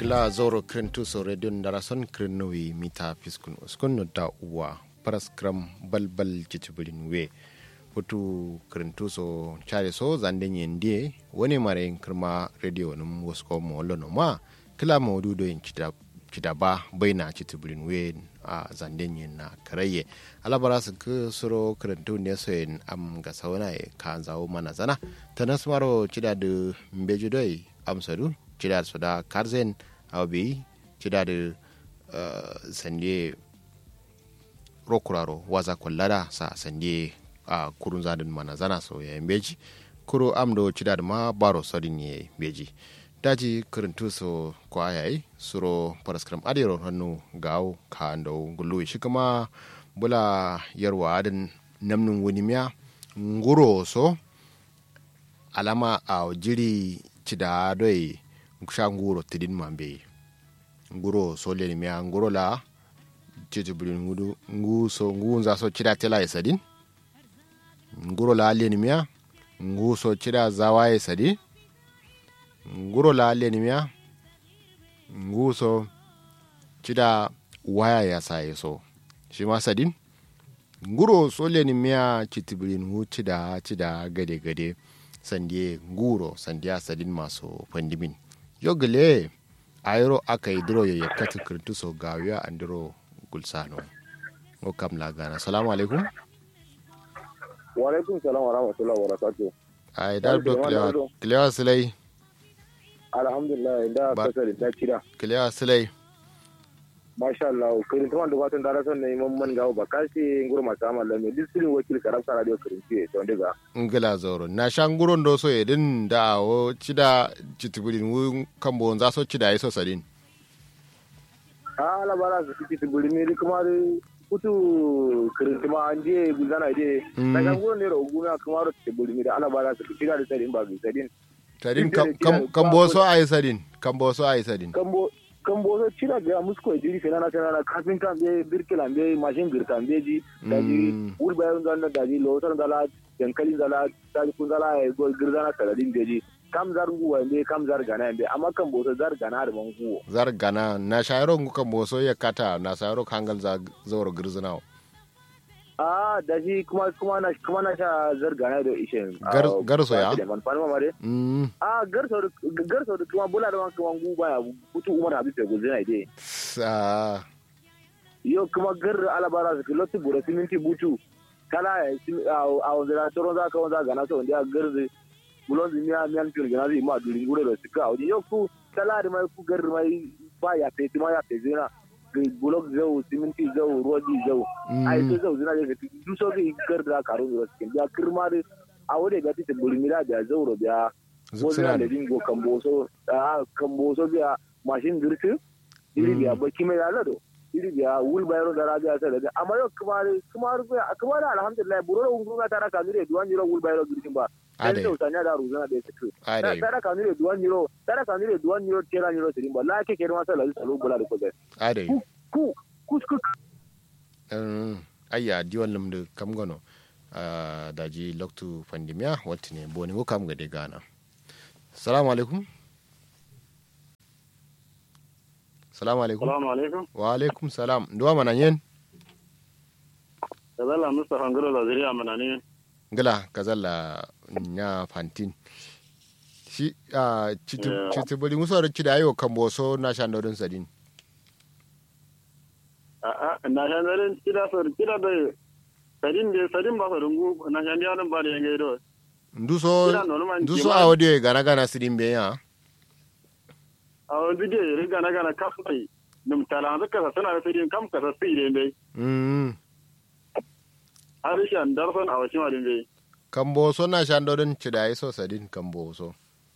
gla zoro krentu so radio ndarason krennowi mita fiskun uskun da uwa paraskram balbal jitibulin we putu krentu so chare so zanden yende woni mare kirma radio num wosko mo lono ma kila mawdudo yin kidaba baina jitibulin we a zanden yin na karaye alabara su ku suro krentu ne so yin am ga sauna ka zawo mana zana tanasmaro kida de mbejudoi amsadu kida so da karzen awbi kida de sande rokuraro waza kollada sa sande a kurun zadin mana zana so ya beji kuro amdo kida da ma baro sodin ye beji daji kurintu so ko ayayi suro paraskram adiro hannu gawo ka ando gulu shi kuma bula yarwa adin namnun wani miya nguro so alama a jiri cida doi sha nguro tidin mambe nguro so le miya nguro la jijibrin ngudu nguso ngunza so cida tela isadin nguro la le miya nguso cida zawaye sadi nguro la le miya nguso cida waya ya saye so shi ma sadin nguro so le miya citibrin hu cida gade sandie nguro sandia sadin maso pandimin yogale ayro akai dro ya yakati kirtu so gawiya andro gulsano o kam la gana assalamu alaikum wa alaikum salam wa rahmatullahi wa barakatuh ai da do clear slay alhamdulillah da kasar da kira clear slay masha Allah kirin tuwan da watan darasan ne mamman gawo bakashi ngurma ta mallan ne disirin wakil karanta radio kirinci to ndiga ngila zoro na shanguron do so edin da o cida citiburin wu kambo za so cida iso sadin ala bara su citiburin ne kuma kutu kirin tuma anje gudana ide na shanguron ne rogu na kuma ro citiburin ne ala bara su cida da sadin ba sadin kambo so ai sadin kambo so cira ga musko jiri fenana fenana kafinta be birkila be machine birkan be ji daji ulbayon ganna daji lotar dala yankali dala daji kun dala e gol girdana saladin be ji kam zar nguwa be kam zar gana be amma kambo so zar gana da manguwo zar gana na shayro ngu kambo so ya kata na shayro kangal za zoro girzana daji kuma na sha zar gana da ishe garso ya garso da kuma bula da wanka wangu baya kutu umar habib ya gozina ide yo kuma gar alabara su lotu bura siminti butu kala a wanda toron za ka wanda gana so wanda garzi bulon zimiya miyan fiye gana zai ma durin gure da suka a yo ku kala da mai ku gar mai ba ya feti ma ya feti na bulok zau siminti zau rodi zau ai to zau zina da du so ga gar da karo da cikin ya kirma da a wode ga ta bulmira da zau ro biya wanda da dingo kamboso biya mashin girki iri biya baki mai lalado iri biya wul bayro da rabiya sai da amma yau kuma alhamdulillah buro ungunga tara kanure duwan jiro wul bayro girkin ba sai to tanya da ruzana da take tara kanure duwan jiro tera jiro tirin ba la ke kere masa lalu salo bula da kogai ade ku ayya diwan lam da kam gono daji loktu pandemia watine boni ko kam ga de gana salamu alaikum wa alaikum salam duwa mananyen kazalla mustafa ngalo la zuriya manani ngala kazalla nya fantin shi citu bari muso da cida ayo kambo so na shandodin sadin na shandodin cida da sadin ba sadungu na shandodin ba da yange do nduso awode gana sidin be ya awode de gana kafai num tala zaka sana sidin kam ka sidin be arishan darfan awashi ma din be kambo so na shandodin cida iso sadin kambo so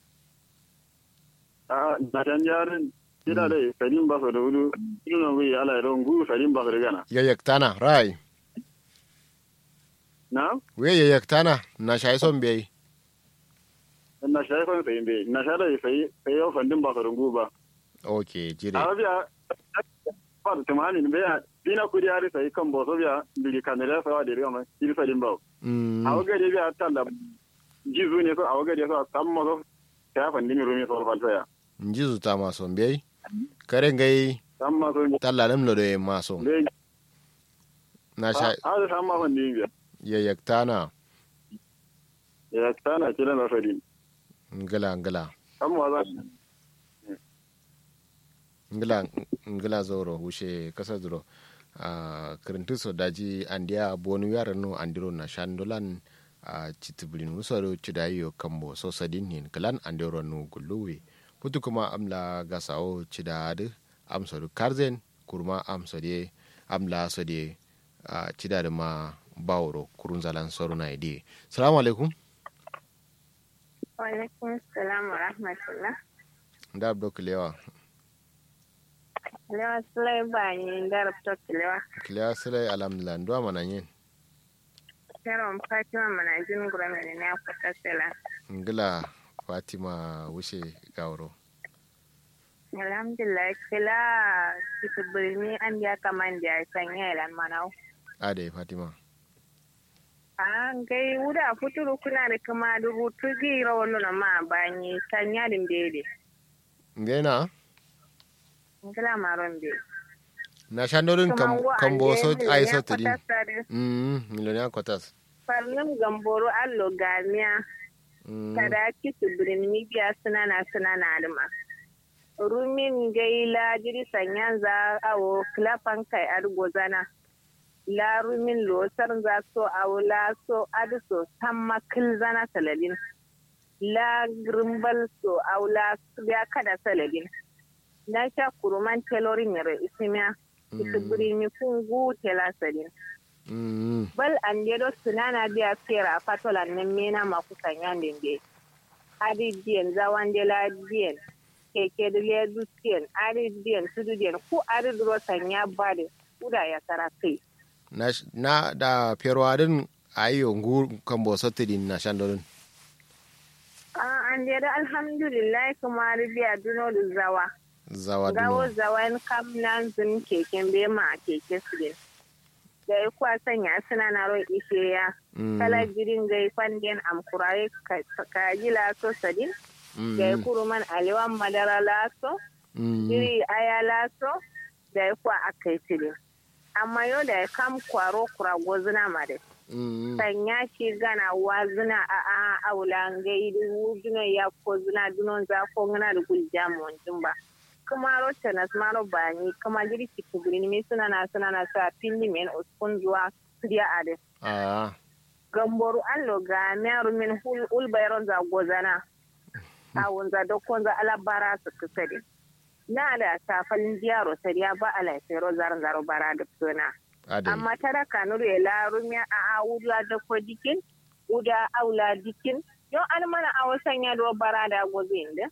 na shandodin cida da sadin ba so da wudu ina wi ala rongu sadin ba so gana yayaktana rai na we yayaktana na shayi son bai na shayi son sai bai na shayi sai yau fandin ba karungu ba okay jire abiya ba tumani ne ya dina kudi ari sai kan boso biya bili kanela sawa da riga mai iri sadin ba awaga de biya talla jizu ne so awaga de so sammo so ta fandin rumi so falsa ya njizu ta ma son bai kare ngai samma so tallalam lo de maso le na sha ha samma ko ni biya ya yaktana ya tana kira na fadi ngala amma za ngala zoro wushe kasa zoro kirintu so daji andia bonu yara no andiro na shandolan chitibulin usaro chidayo kambo so sadin hin kalan andiro no guluwe putu kuma amla gasao chidade amsadu karzen kurma amsade amla sode chidade ma bawro kurunzalan soro na ide. Assalamu alaikum. Wa alaikum assalam wa rahmatullah. Nda abdo kilewa. Kilewa sulai bani nda rabto kilewa. Kilewa sulai alhamdulillah ndo mananyen. Sharon Fatima manajin gurame ne akwata sela. Ngila Fatima wushe gawro. Alhamdulillah kila kitubulmi an ya kamanda sanya ilan manau. Ade Fatima. An gai wuda futuru kuna da kama da rutu gira wani na ma bani sanya din bede. Ngena? Ngila maron be. Na shandorin kambo so aiso tiri. Milonia kwatas. Farnin gamboro allo gamiya. Kada kitubulmi biya suna na alima. Rumin gaila jiri sanyan za awo klafan kai argozana. La rumin losar za so awo so adiso tamma kilzana saladin. La grimbal so awo ya kada saladin. Na sha kuruman telorin yare isimiya. Ita birni kungu tela sadin. Bal an dedo sunana biya fera fatolan nan mena maku sanyan dinde. Adi diyan zawandela diyan. Keke da ya dukiyan ari diyan tudu diyan ku ari duro sanya bade kuda ya karakai na da perwadin ayo ngur kambo sotidin na shandorin an da alhamdulillah kuma biya duno da zawa duno zawan kamnan zun keken be ma keke su da ya kwa sanya suna na ro ishe ya kala girin gai kwanden amkuraye ka jila so sadin da ya kuru man aliwan madara laso, iri aya laso da ya kuwa aka yi tilin. Amma yau da ya kam kwaro kurago zina ma da. Sanya shi gana wa zina a aula gai wujuna ya ko zina dunon za ko gana da gulja mawancin ba. Kuma rota na smaro bani kuma jiri ki kugurin mai suna na sa fili men uskun zuwa kuriya a da. Gamboru an lo ga meru min ulbayron za gozana. A wanza dokonza alabara su kusuri. Na da safalin jiyaro sariya ba a laifero zaro bara da suna. Amma tara kanuru ya larumiya a awula da ko dikin, uda aula dikin, yau an mana a wasan ya do bara da gozin da.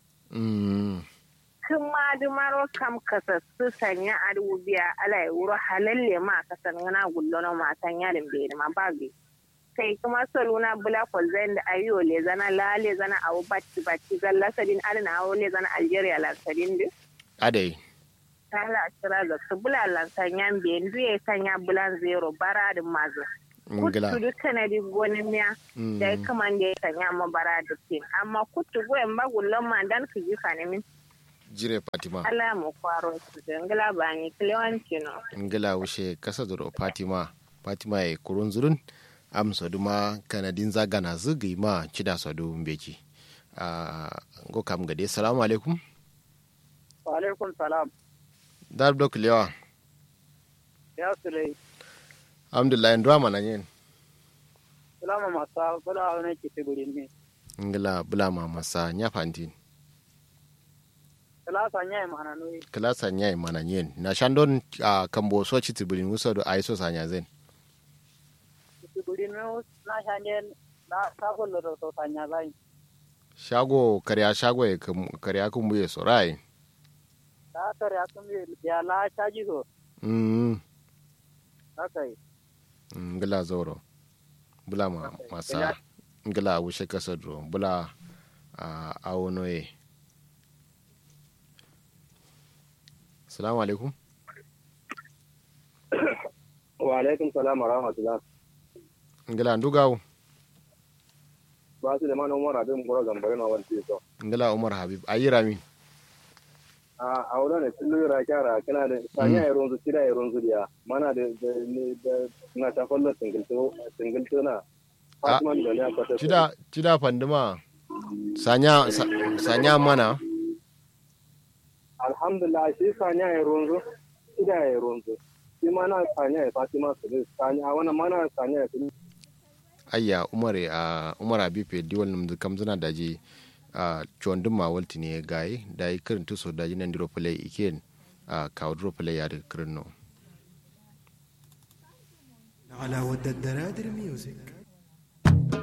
Kuma dumaro kam kasassu sanya a dubiya ala wuro halalle ma kasan wana gullono ma sanya da bai ma bagi. Kai kuma saluna bula kwalzain da ayo le zana la le zana awo batti zalla sadin alina awo le zana Algeria la sadin de adai tala kira da su bula lan sanyan be nduye sanya bulan zero bara da mazu kutu duka na di gonin miya da ya kaman da ya sanya ma bara da tin amma kutu goyen magullon ma dan ku ji min jire Fatima Allah mu kwaro su ngala bani klewanci no ngala wushe kasa duro Fatima ya kurun zurun amsa duma kanadin zagana zugi ma cida sadu mbeji go kam gade assalamu alaikum wa alaikum salam dar dok lewa ya sulai alhamdulillah ndwa mananyen salama masa bala ne ke tegurin ne ngala bula ma masa nya fantin klasa nyai mananyen na shandon kambo so chitiburin muso do aiso sanya zen na shanyen na shago loro to tanya zai shago karya kun buye sorai ta karya kun buye ya la shaji so akai ngala zoro bula ma masa ngala wushe kasadro bula awonoye assalamu alaikum wa alaikum salam wa rahmatullah ngala ndugawo ba su da mana umar habib ngoro gambare na wanti so ngala umar habib ayira min a wurin da tun ra kyara kana da sanya ya ronzu tida ya ronzu dia mana da na ta fallo singilto na Fatima da ne kwata tida fanduma sanya mana alhamdulillah shi sanya ya ronzu tida ya ronzu shi mana sanya ya Fatima su sanya wannan mana sanya ya ayya umar abife diwal numzu kamzuna daji chondun ma walti ne gai da yi kirin tuso daji nan diro play iken kawo diro play ya da kirin no على ود الدرادر ميوزك